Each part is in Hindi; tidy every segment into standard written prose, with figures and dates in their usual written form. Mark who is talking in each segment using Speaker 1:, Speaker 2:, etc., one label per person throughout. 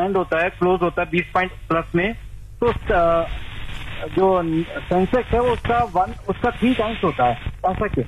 Speaker 1: एंड होता है, क्लोज होता है 20 पॉइंट प्लस में, तो जो सेंसेक्स है वो उसका 3 टाइम्स होता है, ऐसा क्यों?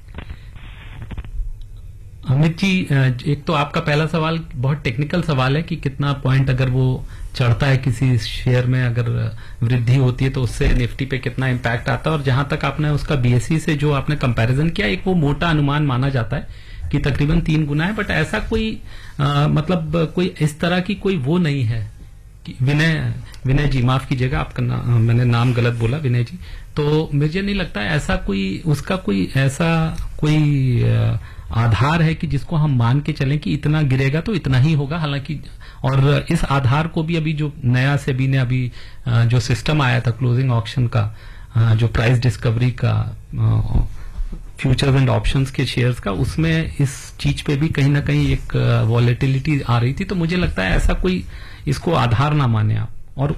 Speaker 2: अमित जी, एक तो आपका पहला सवाल बहुत टेक्निकल सवाल है कि कितना पॉइंट अगर वो चढ़ता है किसी शेयर में, अगर वृद्धि होती है तो उससे निफ्टी पे कितना इम्पैक्ट आता है। और जहां तक आपने उसका बीएसई से जो आपने कंपैरिजन किया, एक वो मोटा अनुमान माना जाता है कि तकरीबन 3 गुना है, बट ऐसा कोई मतलब कोई इस तरह की कोई वो नहीं है कि विनय जी, माफ कीजिएगा आपका मैंने नाम गलत बोला, विनय जी। तो मुझे नहीं लगता ऐसा कोई उसका कोई ऐसा कोई आधार है कि जिसको हम मान के चलें कि इतना गिरेगा तो इतना ही होगा। हालांकि और इस आधार को भी अभी जो नया सेबी ने अभी जो सिस्टम आया था क्लोजिंग ऑक्शन का, जो प्राइस डिस्कवरी का फ्यूचर्स एंड ऑप्शंस के शेयर्स का, उसमें इस चीज पे भी कहीं ना कहीं एक वॉलेटिलिटी आ रही थी। तो मुझे लगता है ऐसा कोई इसको आधार ना माने आप। और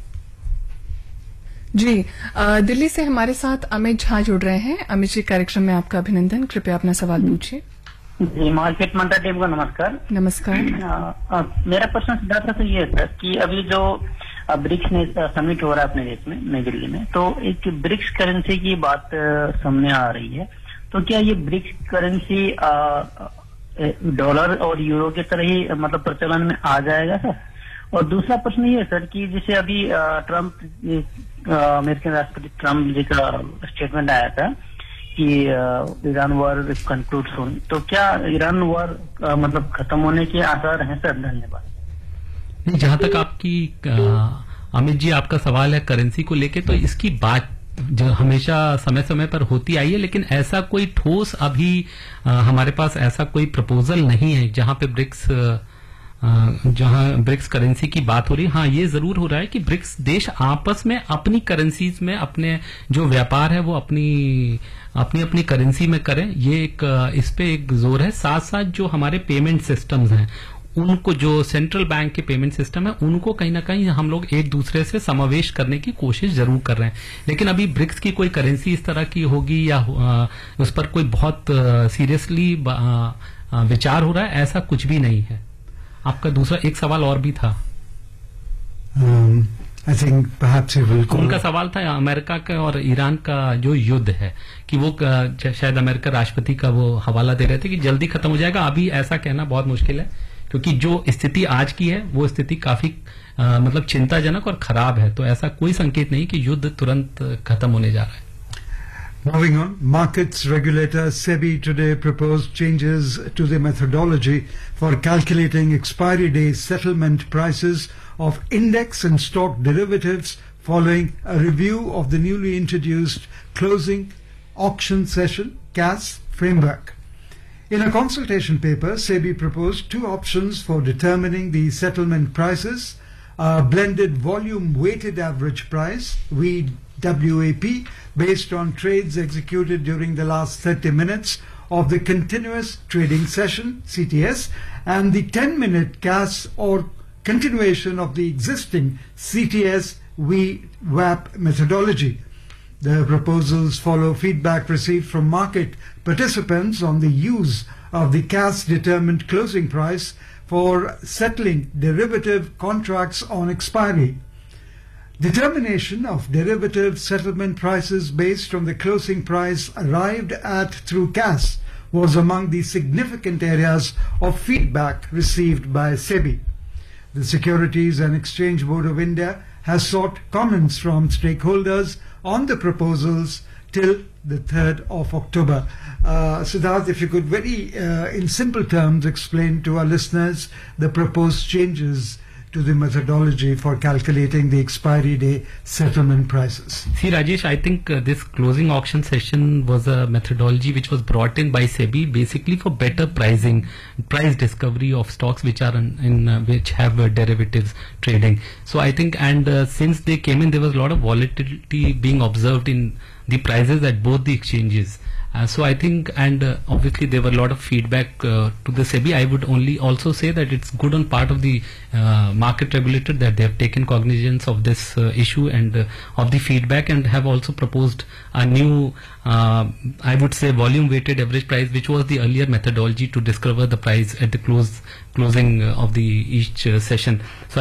Speaker 3: जी, दिल्ली से हमारे साथ अमित झा जुड़ रहे हैं। अमित जी, कार्यक्रम में आपका अभिनंदन। कृपया अपना सवाल पूछिए।
Speaker 4: जी, मार्केट मंत्रा टीम को नमस्कार।
Speaker 3: नमस्कार।
Speaker 4: मेरा प्रश्न सिद्धार्थ से ये है सर कि अभी जो ब्रिक्स ने समिट हो रहा है अपने देश में, नई दिल्ली में, तो एक ब्रिक्स करेंसी की बात सामने आ रही है। तो क्या ये ब्रिक्स करेंसी डॉलर और यूरो की तरह ही मतलब प्रचलन में आ जाएगा सर? और दूसरा प्रश्न ये है सर कि जैसे अभी अमेरिकन राष्ट्रपति ट्रम्प जी का स्टेटमेंट आया था कि ईरान वॉर कंक्लूड सून, तो क्या ईरान वॉर मतलब खत्म होने के आसार हैं सर? धन्यवाद।
Speaker 2: नहीं, जहां तक आपकी अमित जी आपका सवाल है करेंसी को लेके, तो इसकी बात जो हमेशा समय समय पर होती आई है, लेकिन ऐसा कोई ठोस अभी हमारे पास ऐसा कोई प्रपोजल नहीं है जहां पे ब्रिक्स करेंसी की बात हो रही है। हाँ, ये जरूर हो रहा है कि ब्रिक्स देश आपस में अपनी करेंसीज में अपने जो व्यापार है वो अपनी करेंसी में करें, ये एक इस पे एक जोर है। साथ साथ जो हमारे पेमेंट सिस्टम्स हैं, उनको जो सेंट्रल बैंक के पेमेंट सिस्टम है, उनको कहीं ना कहीं हम लोग एक दूसरे से समावेश करने की कोशिश जरूर कर रहे हैं। लेकिन अभी ब्रिक्स की कोई करेंसी इस तरह की होगी या उस पर कोई बहुत सीरियसली विचार हो रहा है, ऐसा कुछ भी नहीं है। आपका दूसरा एक सवाल और भी था।
Speaker 5: I think perhaps he will
Speaker 2: उनका सवाल था अमेरिका का और ईरान का जो युद्ध है कि वो शायद अमेरिका राष्ट्रपति का वो हवाला दे रहे थे कि जल्दी खत्म हो जाएगा। अभी ऐसा कहना बहुत मुश्किल है, क्योंकि जो स्थिति आज की है वो स्थिति काफी मतलब चिंताजनक और खराब है। तो ऐसा कोई संकेत नहीं कि युद्ध तुरंत खत्म होने जा रहा है।
Speaker 5: Moving on, markets regulator SEBI today proposed changes to the methodology for calculating expiry day settlement prices of index and stock derivatives following a review of the newly introduced closing auction session CAS framework. In a consultation paper, SEBI proposed 2 options for determining the settlement prices: a blended volume weighted average price, WAP, based on trades executed during the last 30 minutes of the continuous trading session, CTS, and the 10-minute CAS or continuation of the existing CTS VWAP methodology. The proposals follow feedback received from market participants on the use of the CAS determined closing price for settling derivative contracts on expiry. Determination of derivative settlement prices based on the closing price arrived at through CAS was among the significant areas of feedback received by SEBI. The Securities and Exchange Board of India has sought comments from stakeholders on the proposals till the 3rd of October. Siddharth, if you could very in simple terms explain to our listeners the proposed changes to the methodology for calculating the expiry day settlement prices.
Speaker 2: See, Rajesh, I think this closing auction session was a methodology which was brought in by SEBI basically for better pricing, price discovery of stocks which are which have derivatives trading. So I think, and since they came in, there was a lot of volatility being observed in the prices at both the exchanges. So I think, and obviously there were a lot of feedback to the SEBI. I would only also say that it's good on part of the market regulator that they have taken cognizance of this issue and of the feedback, and have also proposed a new, I would say, volume weighted average price, which was the earlier methodology to discover the price at the closing of the each session. So